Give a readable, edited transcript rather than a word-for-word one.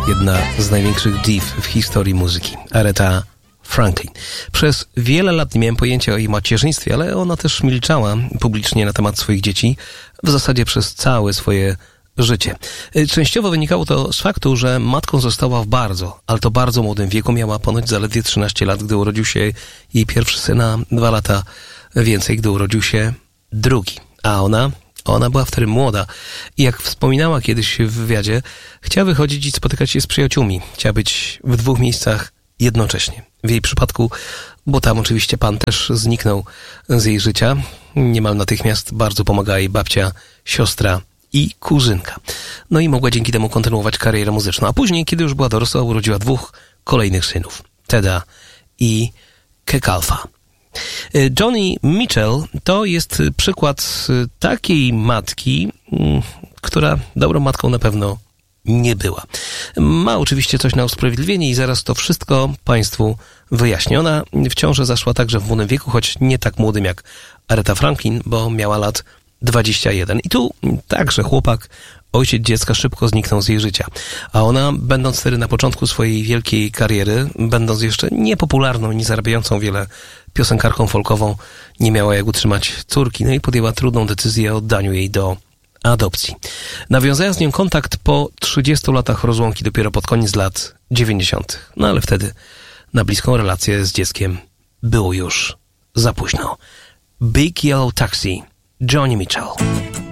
Jedna z największych div w historii muzyki, Aretha Franklin. Przez wiele lat nie miałem pojęcia o jej macierzyństwie, ale ona też milczała publicznie na temat swoich dzieci w zasadzie przez całe swoje życie. Częściowo wynikało to z faktu, że matką została w bardzo, ale to bardzo młodym wieku. Miała ponoć zaledwie 13 lat, gdy urodził się jej pierwszy syn, a 2 lata więcej, gdy urodził się drugi. A ona była wtedy młoda i jak wspominała kiedyś w wywiadzie, chciała wychodzić i spotykać się z przyjaciółmi. Chciała być w 2 miejscach jednocześnie. W jej przypadku, bo tam oczywiście pan też zniknął z jej życia, niemal natychmiast bardzo pomagała jej babcia, siostra i kuzynka. No i mogła dzięki temu kontynuować karierę muzyczną. A później, kiedy już była dorosła, urodziła 2 kolejnych synów. Teda i Kekalfa. Joni Mitchell to jest przykład takiej matki, która dobrą matką na pewno nie była. Ma oczywiście coś na usprawiedliwienie i zaraz to wszystko Państwu wyjaśnię. Ona w ciążę zaszła także w młodym wieku, choć nie tak młodym jak Aretha Franklin, bo miała lat 21. I tu także chłopak, ojciec dziecka, szybko zniknął z jej życia. A ona, będąc wtedy na początku swojej wielkiej kariery, będąc jeszcze niepopularną, nie zarabiającą wiele piosenkarką folkową, nie miała jak utrzymać córki, no i podjęła trudną decyzję o oddaniu jej do adopcji. Nawiązała z nią kontakt po 30 latach rozłąki dopiero pod koniec lat 90. No ale wtedy na bliską relację z dzieckiem było już za późno. Big Yellow Taxi, Joni Mitchell.